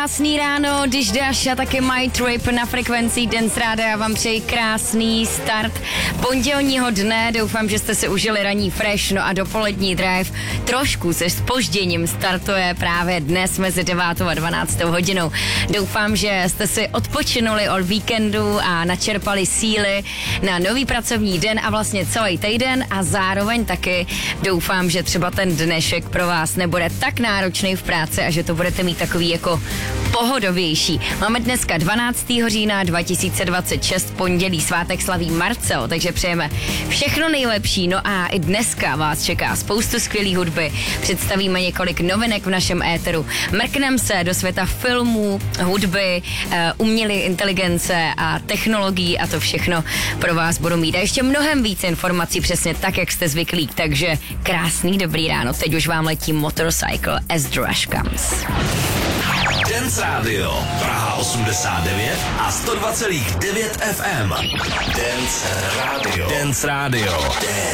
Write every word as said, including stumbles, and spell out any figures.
Krásný ráno, když dáš a taky My Trip na frekvenci Dance Rádia. Já vám přeji krásný start pondělního dne. Doufám, že jste si užili ranní fresh, no a dopolední drive trošku se zpožděním startuje právě dnes mezi devátou a dvanáctou hodinou. Doufám, že jste si odpočinuli od víkendu a načerpali síly na nový pracovní den a vlastně celý týden a zároveň taky doufám, že třeba ten dnešek pro vás nebude tak náročný v práci a že to budete mít takový jako pohodovější. Máme dneska dvanáctého října dva tisíce dvacet šest, pondělí, svátek slaví Marcel, takže přejeme všechno nejlepší. No a i dneska vás čeká spoustu skvělý hudby. Představíme několik novinek v našem éteru. Mrkneme se do světa filmů, hudby, umělé inteligence a technologií a to všechno pro vás budu mít. A ještě mnohem víc informací přesně tak, jak jste zvyklí. Takže krásný dobrý ráno. Teď už vám letí Motorcycle as the Rush Comes. Dance Radio Praha osmdesát devět a sto dva celá devět ef em. Dance Radio. Dance Radio. Dance.